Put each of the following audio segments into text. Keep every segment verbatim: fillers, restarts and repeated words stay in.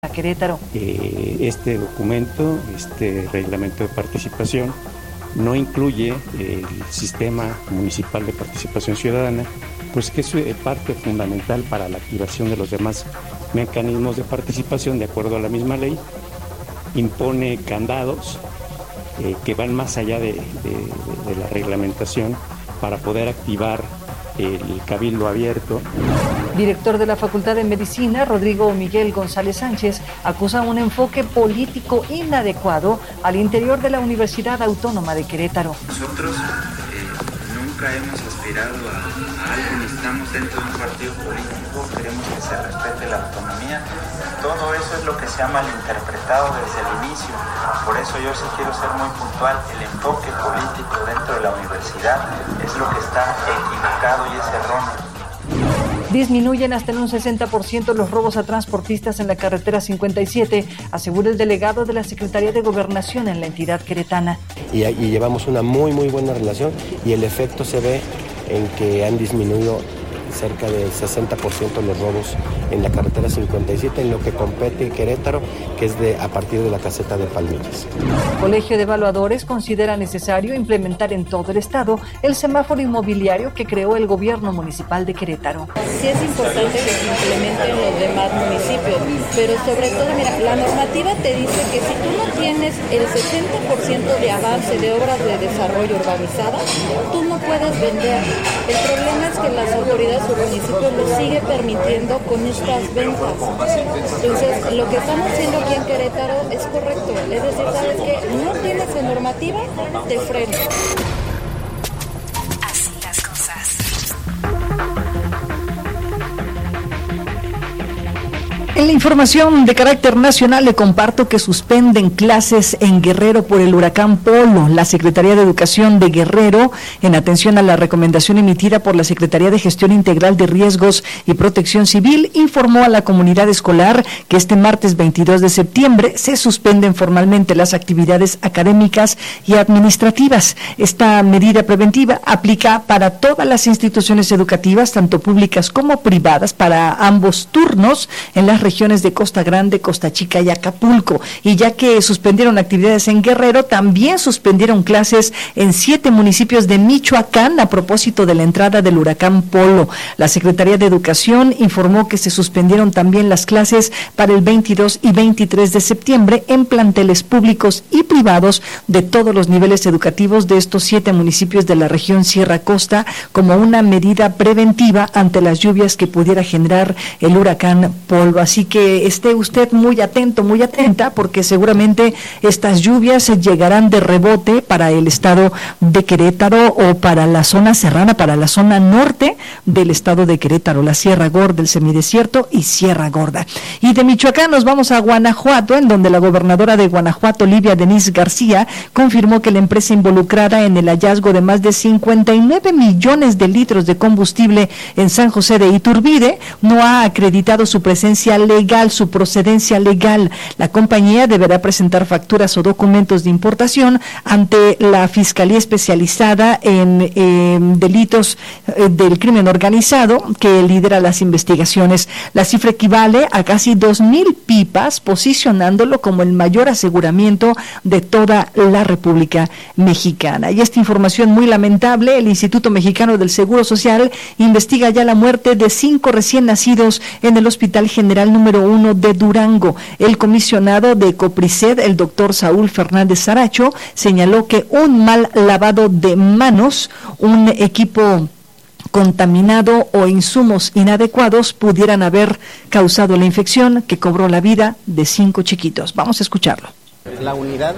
a Querétaro. Eh, este documento, este reglamento de participación, no incluye el sistema municipal de participación ciudadana, pues que es parte fundamental para la activación de los demás mecanismos de participación de acuerdo a la misma ley. Impone candados eh, que van más allá de, de, de la reglamentación para poder activar el cabildo abierto. Director de la Facultad de Medicina, Rodrigo Miguel González Sánchez, acusa un enfoque político inadecuado al interior de la Universidad Autónoma de Querétaro. Nosotros eh, nunca hemos aspirado a, a algo, ni estamos dentro de un partido político, queremos que se respete la autonomía. Todo eso es lo que se ha malinterpretado desde el inicio. Por eso yo sí quiero ser muy puntual. El enfoque político dentro de la universidad es lo que está equivocado y es erróneo. Disminuyen hasta en un sesenta por ciento los robos a transportistas en la carretera cincuenta y siete, asegura el delegado de la Secretaría de Gobernación en la entidad queretana. Y, y llevamos una muy, muy buena relación y el efecto se ve en que han disminuido cerca del sesenta por ciento los robos en la carretera cincuenta y siete, en lo que compete Querétaro, que es de a partir de la caseta de Palmillas. Colegio de Evaluadores considera necesario implementar en todo el estado el semáforo inmobiliario que creó el gobierno municipal de Querétaro. Sí es importante que se implemente en los demás municipios, pero sobre todo, mira, la normativa te dice que si tú no tienes el sesenta por ciento de avance de obras de desarrollo urbanizadas, tú no puedes vender. El problema es que las autoridades o municipios lo sigue permitiendo con estas ventas. Entonces, lo que estamos haciendo aquí en Querétaro es correcto. Es decir, ¿sabes qué? No tienes la normativa, te freno. Así las cosas. En la información de carácter nacional le comparto que suspenden clases en Guerrero por el huracán Polo. La Secretaría de Educación de Guerrero, en atención a la recomendación emitida por la Secretaría de Gestión Integral de Riesgos y Protección Civil, informó a la comunidad escolar que este martes veintidós de septiembre se suspenden formalmente las actividades académicas y administrativas. Esta medida preventiva aplica para todas las instituciones educativas, tanto públicas como privadas, para ambos turnos en las regiones de Costa Grande, Costa Chica y Acapulco. Y ya que suspendieron actividades en Guerrero, también suspendieron clases en siete municipios de Michoacán a propósito de la entrada del huracán Polo. La Secretaría de Educación informó que se suspendieron también las clases para el veintidós y veintitrés de septiembre en planteles públicos y privados de todos los niveles educativos de estos siete municipios de la región Sierra Costa, como una medida preventiva ante las lluvias que pudiera generar el huracán Polo. Así que esté usted muy atento, muy atenta, porque seguramente estas lluvias llegarán de rebote para el estado de Querétaro o para la zona serrana, para la zona norte del estado de Querétaro, la Sierra Gorda, el semidesierto y Sierra Gorda. Y de Michoacán nos vamos a Guanajuato, en donde la gobernadora de Guanajuato, Livia Denisse García, confirmó que la empresa involucrada en el hallazgo de más de cincuenta y nueve millones de litros de combustible en San José de Iturbide no ha acreditado su presencia legal, su procedencia legal. La compañía deberá presentar facturas o documentos de importación ante la Fiscalía Especializada en eh, Delitos eh, del Crimen Organizado, que lidera las investigaciones. La cifra equivale a casi dos mil pipas, posicionándolo como el mayor aseguramiento de toda la República Mexicana. Y esta información muy lamentable: el Instituto Mexicano del Seguro Social investiga ya la muerte de cinco recién nacidos en el Hospital General número uno de Durango. El comisionado de COPRISED, el doctor Saúl Fernández Saracho, señaló que un mal lavado de manos, un equipo contaminado o insumos inadecuados pudieran haber causado la infección que cobró la vida de cinco chiquitos. Vamos a escucharlo. La unidad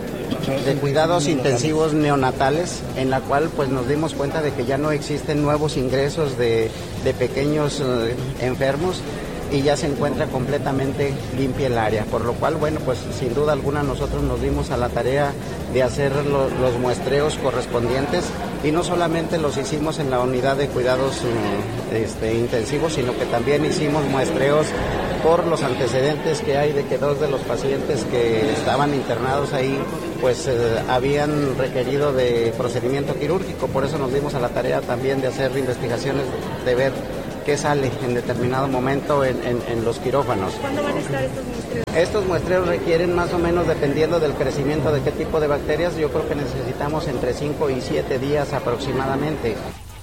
de cuidados intensivos neonatales, en la cual pues nos dimos cuenta de que ya no existen nuevos ingresos de, de pequeños eh, enfermos, y ya se encuentra completamente limpia el área, por lo cual, bueno, pues sin duda alguna nosotros nos dimos a la tarea de hacer lo, los muestreos correspondientes, y no solamente los hicimos en la unidad de cuidados este, intensivos, sino que también hicimos muestreos por los antecedentes que hay de que dos de los pacientes que estaban internados ahí pues eh, habían requerido de procedimiento quirúrgico. Por eso nos dimos a la tarea también de hacer investigaciones, de ver qué sale en determinado momento en, en, en los quirófanos. ¿Cuándo van a estar estos muestreos? Estos muestreos requieren más o menos, dependiendo del crecimiento de qué tipo de bacterias, yo creo que necesitamos entre cinco y siete días aproximadamente.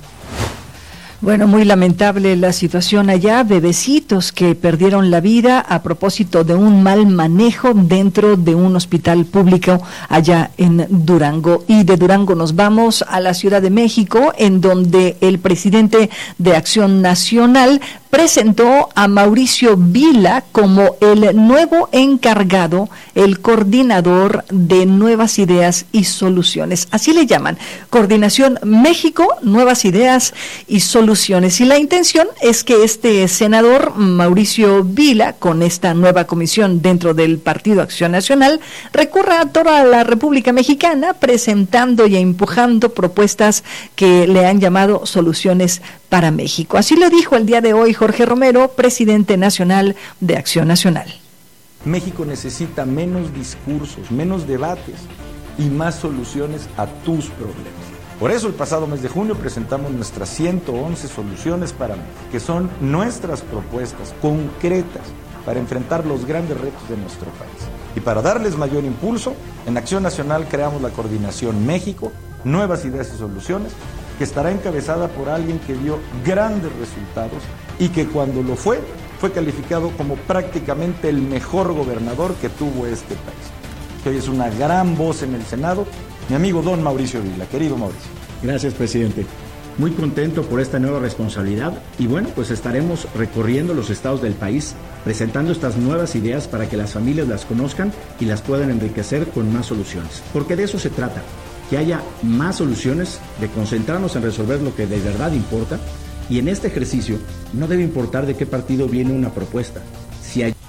Bueno, muy lamentable la situación allá, bebecitos que perdieron la vida a propósito de un mal manejo dentro de un hospital público allá en Durango. Y de Durango nos vamos a la Ciudad de México, en donde el presidente de Acción Nacional presentó a Mauricio Vila como el nuevo encargado, el coordinador de Nuevas Ideas y Soluciones. Así le llaman, Coordinación México, Nuevas Ideas y Soluciones. Y la intención es que este senador, Mauricio Vila, con esta nueva comisión dentro del Partido Acción Nacional, recurra a toda la República Mexicana presentando y empujando propuestas que le han llamado soluciones para México. Así lo dijo el día de hoy Jorge Romero, presidente nacional de Acción Nacional. México necesita menos discursos, menos debates y más soluciones a tus problemas. Por eso el pasado mes de junio presentamos nuestras ciento once soluciones para México, que son nuestras propuestas concretas para enfrentar los grandes retos de nuestro país. Y para darles mayor impulso, en Acción Nacional creamos la Coordinación México, Nuevas Ideas y Soluciones, que estará encabezada por alguien que dio grandes resultados y que cuando lo fue, fue calificado como prácticamente el mejor gobernador que tuvo este país. Que hoy es una gran voz en el Senado, mi amigo don Mauricio Vila. Querido Mauricio. Gracias, presidente. Muy contento por esta nueva responsabilidad y bueno, pues estaremos recorriendo los estados del país, presentando estas nuevas ideas para que las familias las conozcan y las puedan enriquecer con más soluciones. Porque de eso se trata, que haya más soluciones, de concentrarnos en resolver lo que de verdad importa, y en este ejercicio no debe importar de qué partido viene una propuesta. Si hay...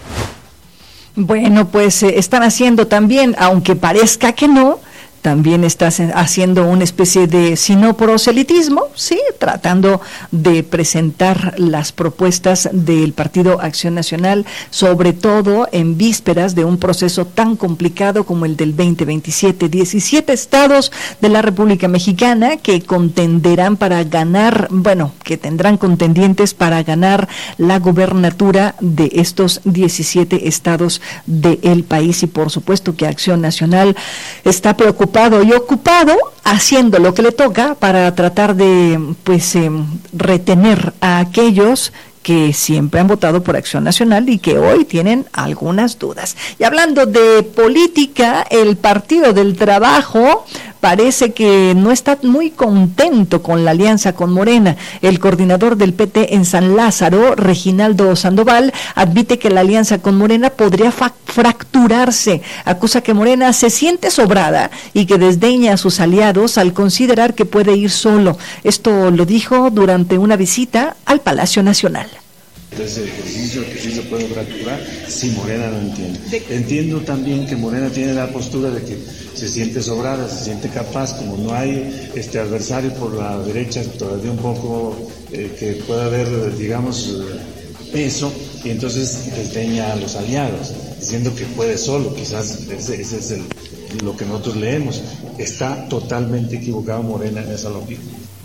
Bueno, pues eh, están haciendo también, aunque parezca que no, también estás haciendo una especie de, si no proselitismo, sí, tratando de presentar las propuestas del Partido Acción Nacional, sobre todo en vísperas de un proceso tan complicado como el del veinte veintisiete. diecisiete estados de la República Mexicana que contenderán para ganar, bueno, que tendrán contendientes para ganar la gobernatura de estos diecisiete estados del país, y por supuesto que Acción Nacional está preocupada y ocupado haciendo lo que le toca para tratar de pues eh, retener a aquellos que siempre han votado por Acción Nacional y que hoy tienen algunas dudas. Y hablando de política, el Partido del Trabajo parece que no está muy contento con la alianza con Morena. El coordinador del P T en San Lázaro, Reginaldo Sandoval, admite que la alianza con Morena podría fa- fracturarse. Acusa que Morena se siente sobrada y que desdeña a sus aliados al considerar que puede ir solo. Esto lo dijo durante una visita al Palacio Nacional. Ese ejercicio que sí se puede fracturar si Morena no entiende. Entiendo también que Morena tiene la postura de que se siente sobrada, se siente capaz, como no hay este adversario por la derecha, todavía un poco eh, que pueda haber, digamos, peso, y entonces desdeña a los aliados, diciendo que puede solo. Quizás ese, ese es el, lo que nosotros leemos. Está totalmente equivocado Morena en esa lógica.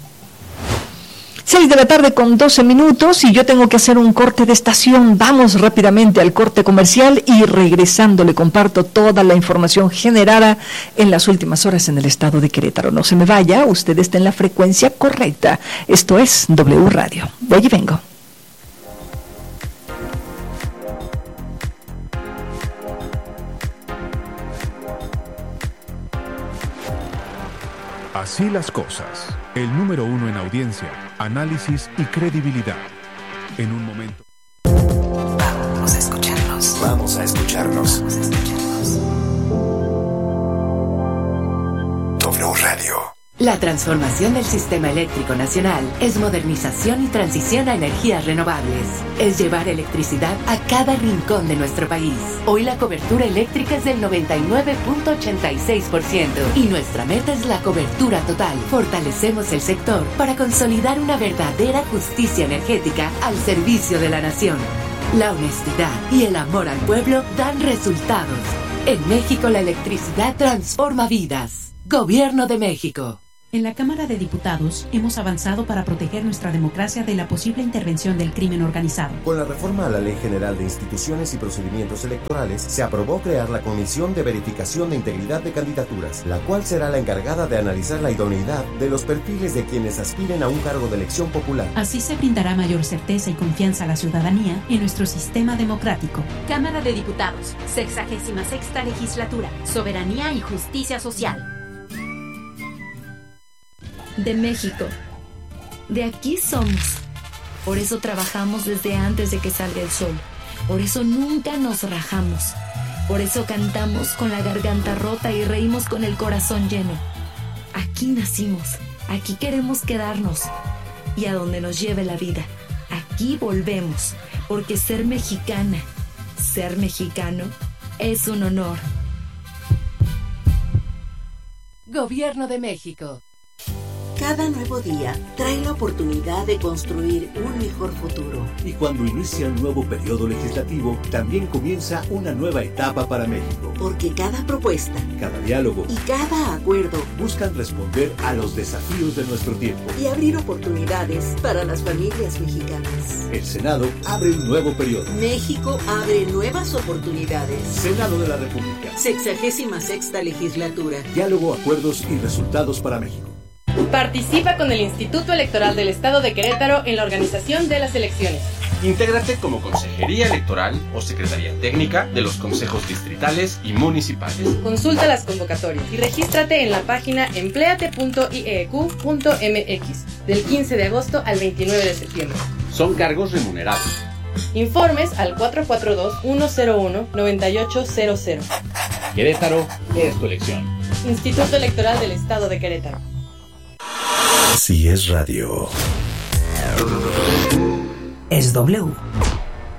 Seis de la tarde con doce minutos y yo tengo que hacer un corte de estación. Vamos rápidamente al corte comercial y regresando le comparto toda la información generada en las últimas horas en el estado de Querétaro. No se me vaya, usted está en la frecuencia correcta. Esto es W Radio. Voy y vengo. Así las cosas. El número uno en audiencia, análisis y credibilidad. En un momento. Vamos a escucharnos. Vamos a escucharnos. Vamos a escucharnos. W Radio. La transformación del sistema eléctrico nacional es modernización y transición a energías renovables. Es llevar electricidad a cada rincón de nuestro país. Hoy la cobertura eléctrica es del noventa y nueve punto ochenta y seis por ciento y nuestra meta es la cobertura total. Fortalecemos el sector para consolidar una verdadera justicia energética al servicio de la nación. La honestidad y el amor al pueblo dan resultados. En México la electricidad transforma vidas. Gobierno de México. En la Cámara de Diputados hemos avanzado para proteger nuestra democracia de la posible intervención del crimen organizado. Con la reforma a la Ley General de Instituciones y Procedimientos Electorales, se aprobó crear la Comisión de Verificación de Integridad de Candidaturas, la cual será la encargada de analizar la idoneidad de los perfiles de quienes aspiren a un cargo de elección popular. Así se brindará mayor certeza y confianza a la ciudadanía en nuestro sistema democrático. Cámara de Diputados, sexagésima sexta legislatura, soberanía y justicia social. De México. De aquí somos. Por eso trabajamos desde antes de que salga el sol. Por eso nunca nos rajamos. Por eso cantamos con la garganta rota y reímos con el corazón lleno. Aquí nacimos. Aquí queremos quedarnos. Y a donde nos lleve la vida, aquí volvemos. Porque ser mexicana, ser mexicano, es un honor. Gobierno de México. Cada nuevo día trae la oportunidad de construir un mejor futuro. Y cuando inicia un nuevo periodo legislativo, también comienza una nueva etapa para México. Porque cada propuesta, cada diálogo y cada acuerdo buscan responder a los desafíos de nuestro tiempo y abrir oportunidades para las familias mexicanas. El Senado abre un nuevo periodo. México abre nuevas oportunidades. Senado de la República. Sexagésima sexta legislatura. Diálogo, acuerdos y resultados para México. Participa con el Instituto Electoral del Estado de Querétaro en la organización de las elecciones. Intégrate como Consejería Electoral o Secretaría Técnica de los consejos distritales y municipales. Consulta las convocatorias y regístrate en la página empleate punto i e q punto m x del quince de agosto al veintinueve de septiembre. Son cargos remunerados. Informes al cuatro cuatro dos, uno cero uno, nueve ocho cero cero. Querétaro es tu elección. Instituto Electoral del Estado de Querétaro. Si es radio. Es W.